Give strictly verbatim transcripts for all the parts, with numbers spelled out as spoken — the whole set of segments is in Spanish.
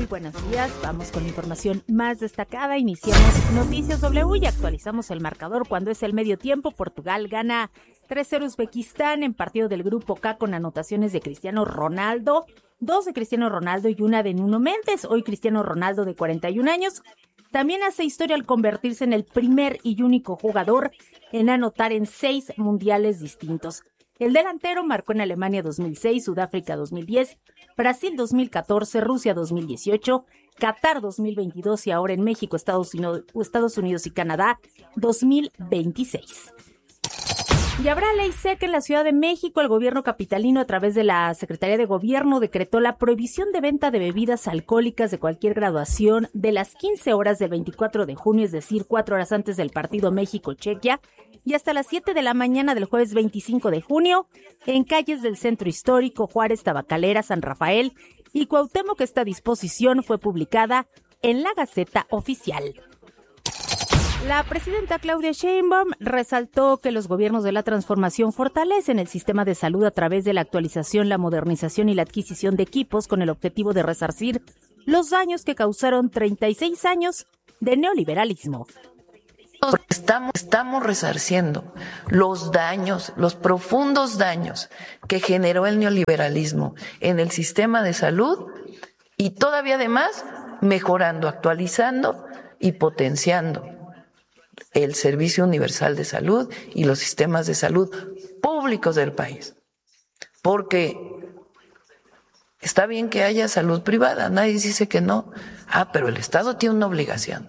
buenos días. Vamos con la información más destacada. Iniciamos Noticias W y actualizamos el marcador cuando es el medio tiempo. Portugal gana tres cero Uzbekistán en partido del Grupo K con anotaciones de Cristiano Ronaldo, dos de Cristiano Ronaldo y una de Nuno Méndez. Hoy Cristiano Ronaldo, de cuarenta y un años, también hace historia al convertirse en el primer y único jugador en anotar en seis mundiales distintos. El delantero marcó en Alemania dos mil seis, Sudáfrica dos mil diez, Brasil dos mil catorce, Rusia dos mil dieciocho, Qatar dos mil veintidós y ahora en México, Estados Unidos, Estados Unidos y Canadá dos mil veintiséis. Y habrá ley seca en la Ciudad de México. El gobierno capitalino, a través de la Secretaría de Gobierno, decretó la prohibición de venta de bebidas alcohólicas de cualquier graduación de las quince horas del veinticuatro de junio, es decir, cuatro horas antes del partido México-Chequia, y hasta las siete de la mañana del jueves veinticinco de junio, en calles del Centro Histórico, Juárez, Tabacalera, San Rafael y Cuauhtémoc. Esta disposición fue publicada en la Gaceta Oficial. La presidenta Claudia Sheinbaum resaltó que los gobiernos de la transformación fortalecen el sistema de salud a través de la actualización, la modernización y la adquisición de equipos con el objetivo de resarcir los daños que causaron treinta y seis años de neoliberalismo. Estamos, estamos resarciendo los daños, los profundos daños que generó el neoliberalismo en el sistema de salud y todavía además mejorando, actualizando y potenciando el Servicio Universal de Salud y los sistemas de salud públicos del país. Porque está bien que haya salud privada, nadie dice que no. Ah, pero el Estado tiene una obligación.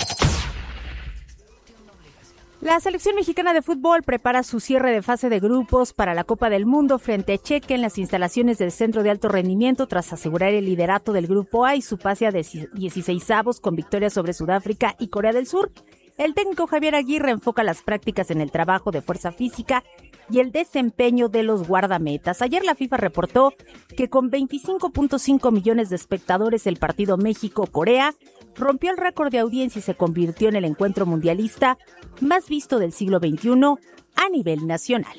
La selección mexicana de fútbol prepara su cierre de fase de grupos para la Copa del Mundo frente a Chequia en las instalaciones del Centro de Alto Rendimiento tras asegurar el liderato del Grupo A y su pase a dieciseisavos con victoria sobre Sudáfrica y Corea del Sur. El técnico Javier Aguirre enfoca las prácticas en el trabajo de fuerza física y el desempeño de los guardametas. Ayer la FIFA reportó que con veinticinco punto cinco millones de espectadores el partido México-Corea rompió el récord de audiencia y se convirtió en el encuentro mundialista más visto del siglo veintiuno a nivel nacional.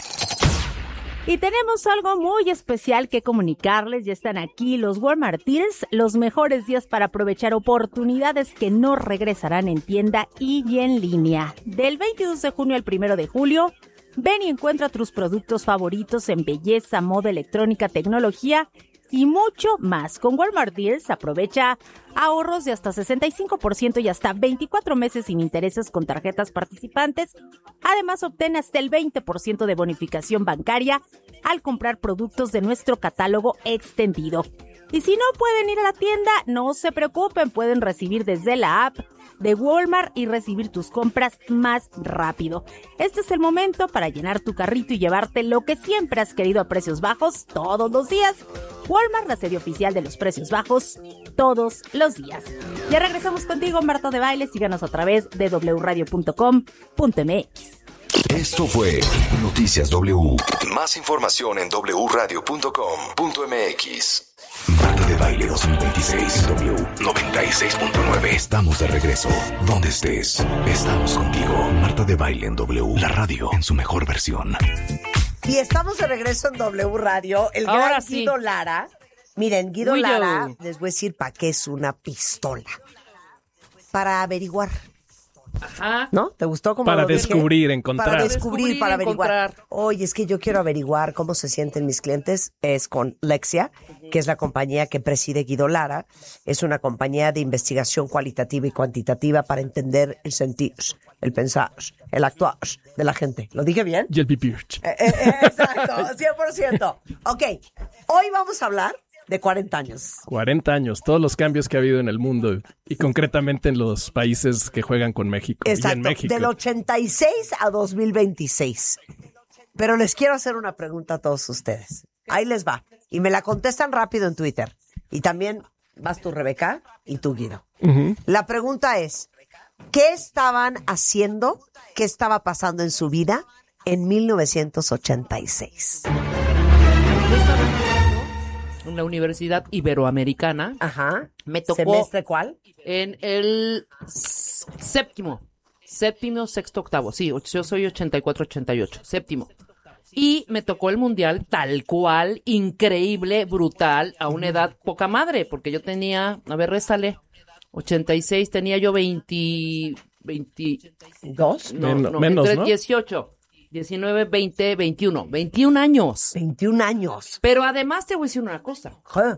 Y tenemos algo muy especial que comunicarles. Ya están aquí los Walmart Deals, los mejores días para aprovechar oportunidades que no regresarán en tienda y en línea. Del veintidós de junio al primero de julio, ven y encuentra tus productos favoritos en belleza, moda, electrónica, tecnología y mucho más. Con Walmart Deals aprovecha ahorros de hasta sesenta y cinco por ciento y hasta veinticuatro meses sin intereses con tarjetas participantes. Además, obtén hasta el veinte por ciento de bonificación bancaria al comprar productos de nuestro catálogo extendido. Y si no pueden ir a la tienda, no se preocupen, pueden recibir desde la app de Walmart y recibir tus compras más rápido. Este es el momento para llenar tu carrito y llevarte lo que siempre has querido a precios bajos todos los días. Walmart, la sede oficial de los precios bajos todos los días. Ya regresamos contigo, Marta de Baile. Síganos a través de doble u radio punto com punto m x. Esto fue Noticias W. Más información en doble u radio punto com punto m x. Marta de Baile dos mil veintiséis, W noventa y seis punto nueve. Estamos de regreso. Donde estés, estamos contigo. Marta de Baile en W, la radio en su mejor versión. Y estamos de regreso en W Radio. El Ahora gran sí. Guido Lara. Miren, Guido Uy, Lara, yo. les voy a decir para qué es una pistola. Para averiguar. Ajá. ¿No? ¿Te gustó cómo Para lo dije? descubrir, encontrar. Para descubrir, Descubrir, para averiguar. encontrar. Oye, es que yo quiero averiguar cómo se sienten mis clientes. Es con Lexia, que es la compañía que preside Guido Lara. Es una compañía de investigación cualitativa y cuantitativa para entender el sentir, el pensar, el actuar de la gente. ¿Lo dije bien? Y el pipirch. Eh, eh, eh, exacto, cien por ciento. Ok, hoy vamos a hablar de cuarenta años. cuarenta años, todos los cambios que ha habido en el mundo y concretamente en los países que juegan con México. Y en Exacto, México. del ochenta y seis a dos mil veintiséis. Pero les quiero hacer una pregunta a todos ustedes. Ahí les va. Y me la contestan rápido en Twitter. Y también vas tú, Rebeca, y tú, Guido. Ujú. La pregunta es, ¿qué estaban haciendo? ¿Qué estaba pasando en su vida en mil novecientos ochenta y seis? Yo estaba estudiando en la Universidad Iberoamericana. Ajá. Me tocó ¿Semestre cuál? en el s- séptimo. Séptimo, sexto, octavo. Sí, och- yo soy ochenta y cuatro, ochenta y ocho. Séptimo. Y me tocó el mundial tal cual, increíble, brutal, a una edad poca madre, porque yo tenía, a ver, réstale, ochenta y seis, tenía yo veinte, veinte, ¿Dos? no, Men- no, menos, entre ¿no? dieciocho, diecinueve, veinte, veintiuno, veintiún años. veintiún años. Pero además te voy a decir una cosa, Ajá.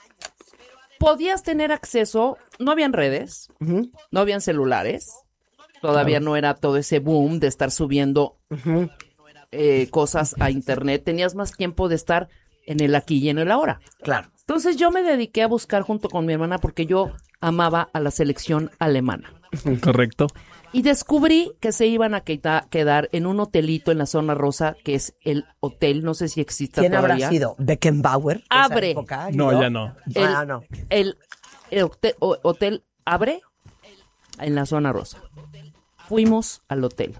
podías tener acceso, no habían redes, Ujú. no habían celulares, todavía no era todo ese boom de estar subiendo Ujú. eh, cosas a internet, tenías más tiempo de estar en el aquí y en el ahora. Claro. Entonces yo me dediqué a buscar junto con mi hermana porque yo amaba a la selección alemana. Correcto. Y descubrí que se iban a queda- quedar en un hotelito en la zona rosa, que es el hotel, no sé si existe ¿Quién todavía. habrá sido? ¿Beckenbauer? de esa Abre. época, No, Guido? ya no. El, Ah, no. el, el hotel, o- hotel Abre en la zona rosa. Fuimos al hotel.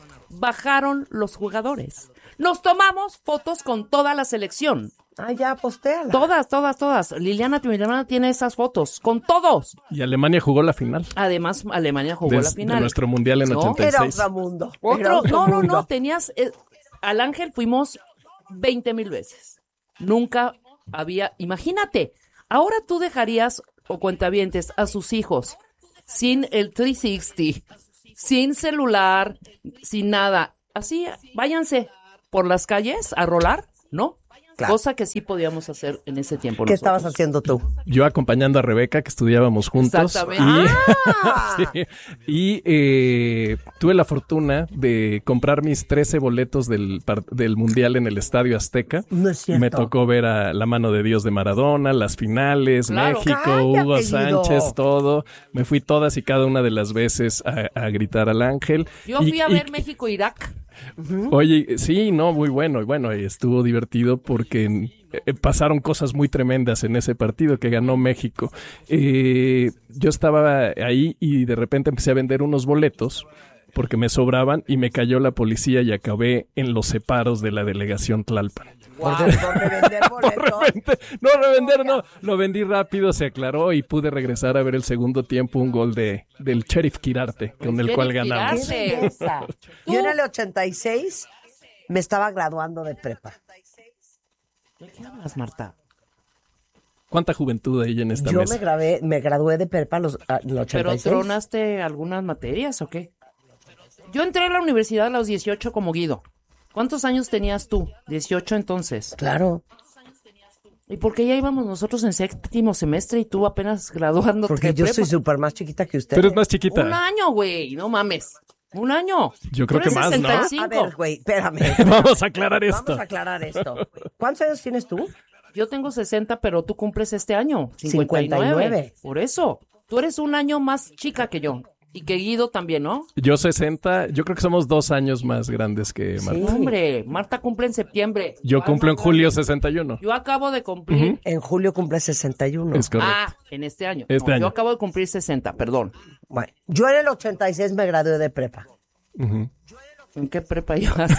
Bajaron los jugadores. Nos tomamos fotos con toda la selección. Ah, ya, postéala. Todas, todas, todas. Liliana, tu hermana, tiene esas fotos. Con todos. Y Alemania jugó la final. Además, Alemania jugó de, la final. de nuestro mundial en ¿No? ochenta y Era seis. otro mundo. Era Otro, otro no, no, mundo. no, tenías, eh, al Ángel fuimos veinte mil veces. Nunca había, imagínate, ahora tú dejarías, o cuentavientes, a sus hijos sin el trescientos sesenta, sin celular, sin nada. Así, váyanse por las calles a rolar, ¿no? Claro. Cosa que sí podíamos hacer en ese tiempo. ¿Qué nosotros. estabas haciendo tú? Yo acompañando a Rebeca, que estudiábamos juntos. Exactamente. Y, Ah. sí, y eh, tuve la fortuna de comprar mis trece boletos del, par- del Mundial en el Estadio Azteca. No es cierto. Me tocó ver a La Mano de Dios de Maradona, las finales, Claro. México, Cállate, Hugo Guido. Sánchez, todo. Me fui todas y cada una de las veces a, a gritar al Ángel. Yo Y- fui a y- ver México-Irak. Oye, sí, no, muy bueno, y bueno, y estuvo divertido porque eh, pasaron cosas muy tremendas en ese partido que ganó México. Eh, yo estaba ahí y de repente empecé a vender unos boletos porque me sobraban y me cayó la policía y acabé en los separos de la delegación Tlalpan. Por, de- por revender boletos. Revente- No, revender no, lo vendí rápido, se aclaró y pude regresar a ver el segundo tiempo, un gol de del Sheriff Quirarte, con el Sheriff cual ganamos. Quirarte. ¡Qué belleza! Yo en el ochenta y seis me estaba graduando de prepa. ¿De qué hablas, Marta? ¿Cuánta juventud hay en esta Yo mesa? me, grabé, me gradué de prepa en los, a- en el ochenta ¿Pero y seis. tronaste algunas materias o qué? Yo entré a la universidad a los dieciocho como Guido. ¿Cuántos años tenías tú? dieciocho entonces. Claro, ¿Y por qué ya íbamos nosotros en séptimo semestre y tú apenas graduándote porque de yo prepa? soy súper más chiquita que usted. Pero es más chiquita. Un año, güey, no mames. Un año. Yo creo Tú que eres más, ¿no? sesenta y cinco. A ver, güey, espérame. Vamos a aclarar esto. Vamos a aclarar esto. ¿Cuántos años tienes tú? Yo tengo sesenta, pero tú cumples este año. cincuenta y nueve. cincuenta y nueve. Por eso. Tú eres un año más chica que yo. Y que Guido también, ¿no? Yo sesenta, yo creo que somos dos años más grandes que Marta. Sí. Hombre, Marta cumple en septiembre. Yo cumplo en julio sesenta y uno. Yo acabo de cumplir. En julio cumple sesenta y uno. Es correcto. Ah, en este año. Este No, año. Yo acabo de cumplir sesenta, perdón. Bueno, yo en el ochenta y seis me gradué de prepa. Ujú. ¿En qué prepa ibas?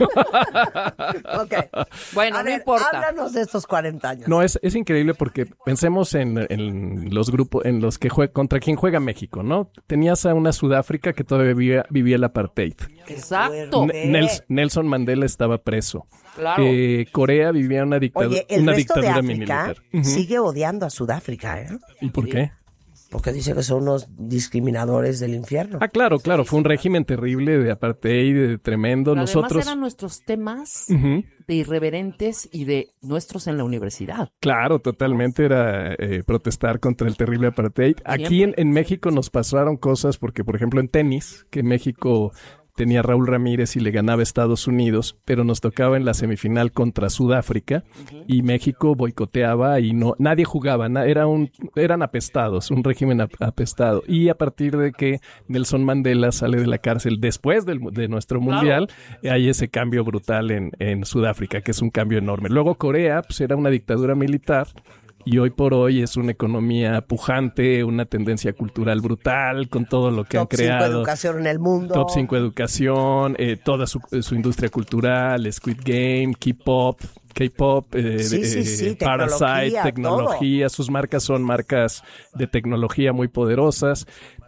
Ok. Bueno, A no ver, importa. háblanos de estos cuarenta años. No, es, es increíble porque pensemos en, en los grupos, en los que juega, contra quien juega México, ¿no? Tenías a una Sudáfrica que todavía vivía, vivía el apartheid. Exacto. fuerte. N- Nels- Nelson Mandela estaba preso. Claro. Eh, Corea vivía una, dictadu- Oye, el una resto de dictadura África militar. Ujú. sigue odiando a Sudáfrica, ¿eh? ¿Y por qué? Porque dice que son unos discriminadores del infierno. Ah, claro, claro, fue un régimen terrible de apartheid, de tremendo. Pero Nosotros, además eran nuestros temas Ujú. de irreverentes y de nuestros en la universidad. Claro, totalmente era eh, protestar contra el terrible apartheid. Aquí en, en México nos pasaron cosas porque, por ejemplo, en tenis, que México tenía a Raúl Ramírez y le ganaba a Estados Unidos, pero nos tocaba en la semifinal contra Sudáfrica y México boicoteaba y no nadie jugaba, na- era un eran apestados, un régimen ap- apestado. Y a partir de que Nelson Mandela sale de la cárcel después del, de nuestro mundial, hay ese cambio brutal en, en Sudáfrica, que es un cambio enorme. Luego Corea, pues era una dictadura militar. Y hoy por hoy es una economía pujante, una tendencia cultural brutal, con todo lo que Top han creado. cinco educación en el mundo. Top cinco educación, eh, toda su, su industria cultural, Squid Game, K-pop, K-pop, eh, Sí, sí, eh, sí, Parasite, tecnología, tecnología. Sus marcas son marcas de tecnología muy poderosas.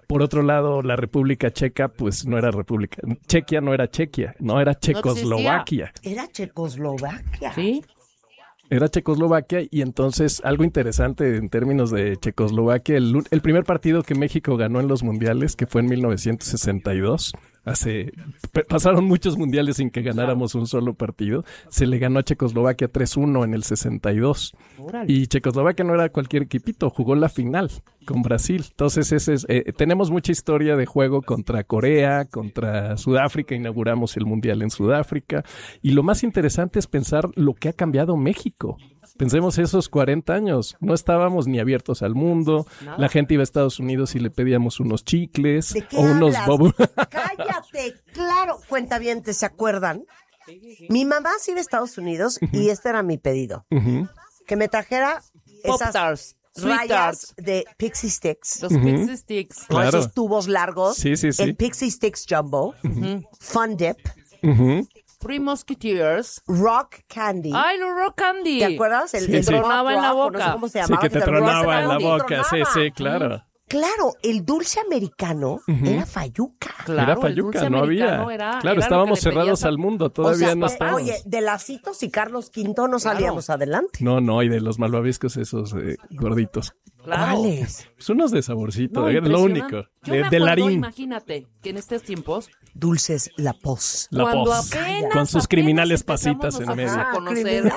Por otro lado, la República Checa, pues no era República. Chequia no era Chequia, no era Checoslovaquia. Era Checoslovaquia. Sí. Era Checoslovaquia y entonces algo interesante en términos de Checoslovaquia, el, el primer partido que México ganó en los mundiales, que fue en mil novecientos sesenta y dos, hace pasaron muchos mundiales sin que ganáramos un solo partido, se le ganó a Checoslovaquia tres uno en el sesenta y dos. Órale. Y Checoslovaquia no era cualquier equipito, jugó la final con Brasil. Entonces ese es, eh, tenemos mucha historia de juego contra Corea, contra Sudáfrica, inauguramos el mundial en Sudáfrica, y lo más interesante es pensar lo que ha cambiado México. Pensemos esos cuarenta años, no estábamos ni abiertos al mundo, nada. La gente iba a Estados Unidos y le pedíamos unos chicles ¿De qué o unos bobos. Cállate, claro, cuentavientes, ¿se acuerdan? Mi mamá se iba a Estados Unidos uh-huh. y este era mi pedido, uh-huh. que me trajera esas Pop-tarts, rayas de Pixie Sticks. Los uh-huh. Pixie Sticks. Con claro. esos tubos largos, sí, sí, sí. el Pixie Sticks Jumbo, uh-huh. Fun Dip, uh-huh. Three Musketeers. Rock Candy. ¡Ay, los Rock Candy! ¿Te acuerdas? El, sí, el sí. tronaba en la boca. No sé cómo se Sí, llamaba. que te tronaba en la boca. Sí, sí, claro. Claro, el dulce americano uh-huh. era fayuca. Claro, era fayuca, no había. Era, claro, era estábamos cerrados a... al mundo, todavía o sea, no eh, estábamos. Oye, de Lacitos y Carlos Quinto no salíamos claro. adelante. No, no, y de los malvaviscos esos eh, gorditos. Claro. ¿Cuáles? Pues unos de saborcito, no, es lo único. Yo de, me acuerdo, de Larín. Imagínate que en estos tiempos... Dulces La Poz. La cuando Poz. Apenas, con sus criminales pasitas en medio. A conocer.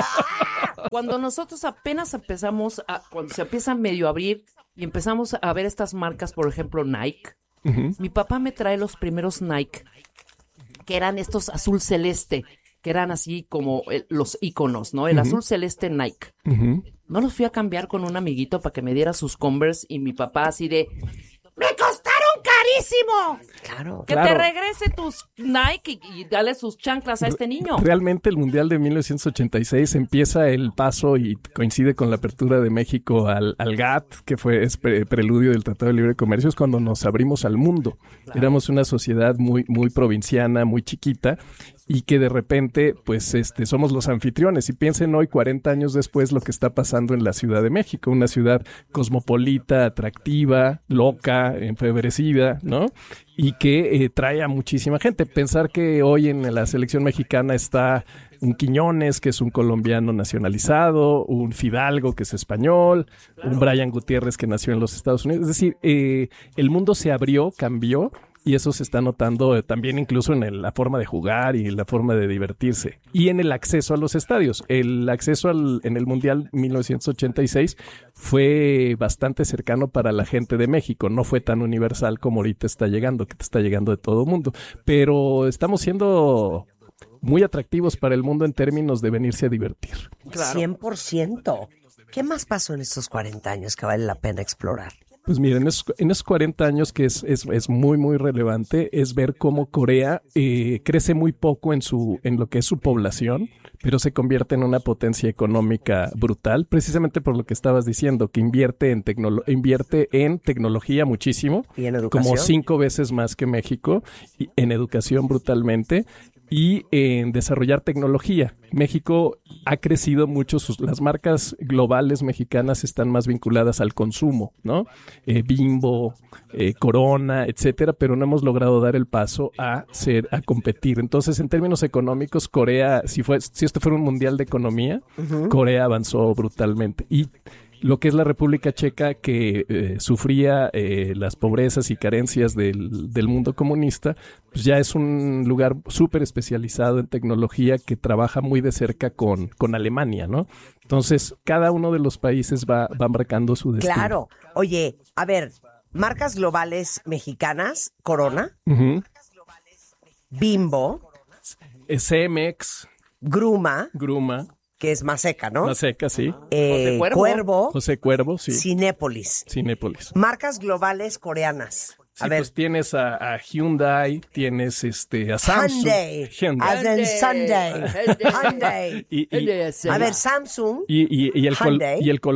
Cuando nosotros apenas empezamos a... Cuando se empieza a medio abrir y empezamos a ver estas marcas, por ejemplo, Nike. Uh-huh. Mi papá me trae los primeros Nike, que eran estos azul celeste, que eran así como el, los íconos, ¿no? El uh-huh. azul celeste Nike. Uh-huh. No los fui a cambiar con un amiguito para que me diera sus Converse y mi papá así de... ¡Me costaron carísimo! Claro, Que claro. te regrese tus Nike y, y dale sus chanclas a este niño. Realmente el Mundial de mil novecientos ochenta y seis empieza el paso y coincide con la apertura de México al, al G A T T, que fue es pre, preludio del Tratado de Libre Comercio, es cuando nos abrimos al mundo. Claro. Éramos una sociedad muy, muy provinciana, muy chiquita, y que de repente, pues, este, somos los anfitriones. Y piensen hoy, cuarenta años después, lo que está pasando en la Ciudad de México, una ciudad cosmopolita, atractiva, loca, enfebrecida, ¿no? Y que eh, trae a muchísima gente. Pensar que hoy en la selección mexicana está un Quiñones, que es un colombiano nacionalizado, un Fidalgo, que es español, claro. un Brian Gutiérrez, que nació en los Estados Unidos. Es decir, eh, el mundo se abrió, cambió, y eso se está notando también incluso en el, la forma de jugar y la forma de divertirse. Y en el acceso a los estadios. El acceso al, en el Mundial mil novecientos ochenta y seis fue bastante cercano para la gente de México. No fue tan universal como ahorita está llegando, que te está llegando de todo el mundo. Pero estamos siendo muy atractivos para el mundo en términos de venirse a divertir. Claro. cien por ciento. ¿Qué más pasó en estos cuarenta años que vale la pena explorar? Pues miren, en esos, en esos cuarenta años que es, es, es muy, muy relevante es ver cómo Corea eh, crece muy poco en, su, en lo que es su población, pero se convierte en una potencia económica brutal, precisamente por lo que estabas diciendo, que invierte en, tecnolo- invierte en tecnología muchísimo, ¿y en educación? Como cinco veces más que México, y en educación brutalmente, y en desarrollar tecnología. México ha crecido mucho, sus, las marcas globales mexicanas están más vinculadas al consumo, ¿no? Eh, Bimbo, eh, Corona, etcétera, pero no hemos logrado dar el paso a ser, a competir. Entonces, en términos económicos, Corea, si fue, si esto fuera un mundial de economía, uh-huh. Corea avanzó brutalmente. Y lo que es la República Checa, que eh, sufría eh, las pobrezas y carencias del, del mundo comunista, pues ya es un lugar súper especializado en tecnología que trabaja muy de cerca con, con Alemania, ¿no? Entonces, cada uno de los países va, va marcando su destino. Claro. Oye, a ver, marcas globales mexicanas, Corona, uh-huh. Bimbo, C M X, Gruma, Gruma, que es más seca, ¿no? Más seca, sí. Eh, José Cuervo. Cuervo. José Cuervo, sí. Cinépolis. Cinépolis. Marcas globales coreanas. A Sí, ver. pues tienes a, a Hyundai, tienes este a Samsung. Hyundai. Hyundai. As in Sunday. Hyundai. Y, y, A ver, Samsung. y, y, y el col- Hyundai. y el